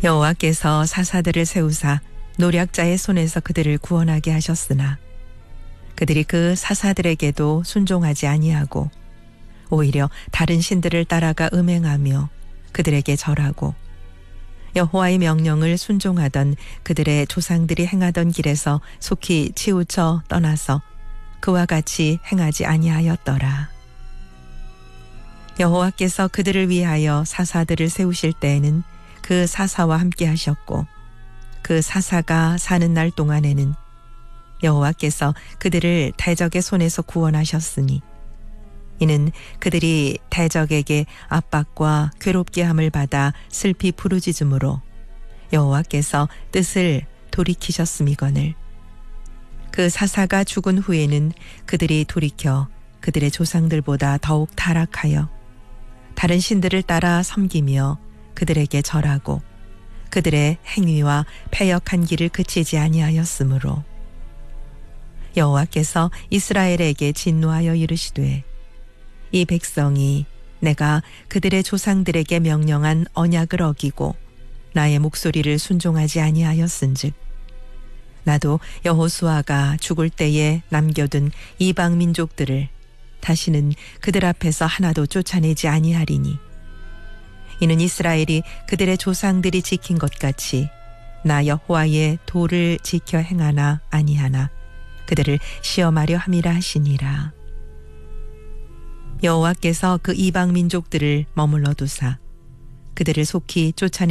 여호와께서 사사들을 세우사 노략자의 손에서 그들을 구원하게 하셨으나 그들이 그 사사들에게도 순종하지 아니하고 오히려 다른 신들을 따라가 음행하며 그들에게 절하고 여호와의 명령을 순종하던 그들의 조상들이 행하던 길에서 속히 치우쳐 떠나서 그와 같이 행하지 아니하였더라. 여호와께서 그들을 위하여 사사들을 세우실 때에는 그 사사와 함께 하셨고 그 사사가 사는 날 동안에는 여호와께서 그들을 대적의 손에서 구원하셨으니 이는 그들이 대적에게 압박과 괴롭게 함을 받아 슬피 부르짖음으로 여호와께서 뜻을 돌이키셨음이거늘. 그 사사가 죽은 후에는 그들이 돌이켜 그들의 조상들보다 더욱 타락하여 다른 신들을 따라 섬기며 그들에게 절하고 그들의 행위와 패역한 길을 그치지 아니하였으므로 여호와께서 이스라엘에게 진노하여 이르시되 이 백성이 내가 그들의 조상들에게 명령한 언약을 어기고 나의 목소리를 순종하지 아니하였은즉 나도 여호수아가 죽을 때에 남겨둔 이방 민족들을 다시는 그들 앞에서 하나도 쫓아내지 아니하리니 이는 이스라엘이 그들의 조상들이 지킨 것 같이 나 여호와의 도를 지켜 행하나 아니하나 그들을 시험하려 함이라 하시니라. 여호와께서 그 이방 민족들을 머물러 두사 그들을 속히 쫓아내